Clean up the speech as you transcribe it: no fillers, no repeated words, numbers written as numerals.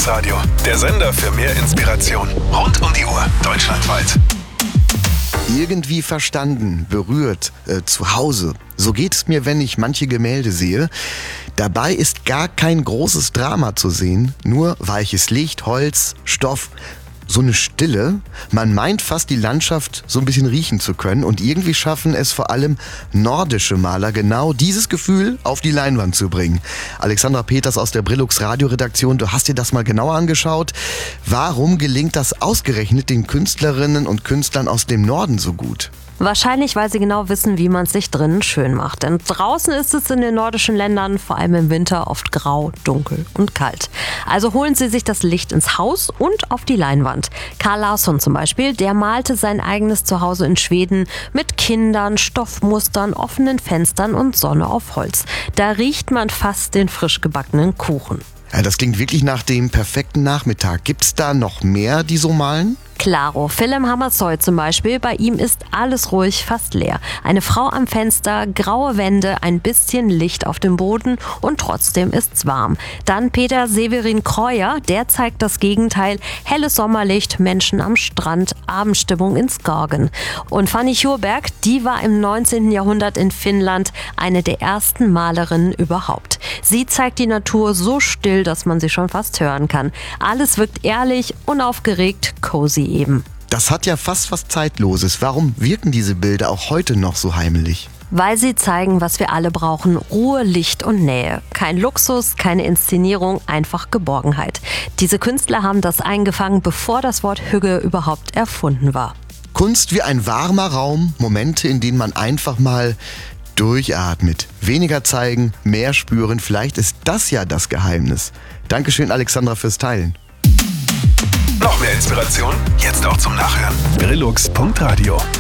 Brillux Radio, der Sender für mehr Inspiration. Rund um die Uhr, deutschlandweit. Irgendwie verstanden, berührt, zu Hause. So geht es mir, wenn ich manche Gemälde sehe. Dabei ist gar kein großes Drama zu sehen, nur weiches Licht, Holz, Stoff. So eine Stille. Man meint fast, die Landschaft so ein bisschen riechen zu können. Und irgendwie schaffen es vor allem nordische Maler, genau dieses Gefühl auf die Leinwand zu bringen. Alexandra Peters aus der Brillux Radioredaktion, du hast dir das mal genauer angeschaut. Warum gelingt das ausgerechnet den Künstlerinnen und Künstlern aus dem Norden so gut? Wahrscheinlich, weil sie genau wissen, wie man es sich drinnen schön macht. Denn draußen ist es in den nordischen Ländern, vor allem im Winter, oft grau, dunkel und kalt. Also holen sie sich das Licht ins Haus und auf die Leinwand. Carl Larsson zum Beispiel, der malte sein eigenes Zuhause in Schweden mit Kindern, Stoffmustern, offenen Fenstern und Sonne auf Holz. Da riecht man fast den frisch gebackenen Kuchen. Ja, das klingt wirklich nach dem perfekten Nachmittag. Gibt's da noch mehr, die so malen? Klaro, Philipp Hammershøi zum Beispiel, bei ihm ist alles ruhig, fast leer. Eine Frau am Fenster, graue Wände, ein bisschen Licht auf dem Boden und trotzdem ist's warm. Dann Peter Severin Kreuer, der zeigt das Gegenteil, helles Sommerlicht, Menschen am Strand, Abendstimmung in Skagen. Und Fanny Sjöberg, die war im 19. Jahrhundert in Finnland eine der ersten Malerinnen überhaupt. Sie zeigt die Natur so still, dass man sie schon fast hören kann. Alles wirkt ehrlich, unaufgeregt, cozy eben. Das hat ja fast was Zeitloses. Warum wirken diese Bilder auch heute noch so heimelig? Weil sie zeigen, was wir alle brauchen. Ruhe, Licht und Nähe. Kein Luxus, keine Inszenierung, einfach Geborgenheit. Diese Künstler haben das eingefangen, bevor das Wort Hügge überhaupt erfunden war. Kunst wie ein warmer Raum, Momente, in denen man einfach mal durchatmet. Weniger zeigen, mehr spüren. Vielleicht ist das ja das Geheimnis. Dankeschön, Alexandra, fürs Teilen. Noch mehr Inspiration? Jetzt auch zum Nachhören. Brillux.radio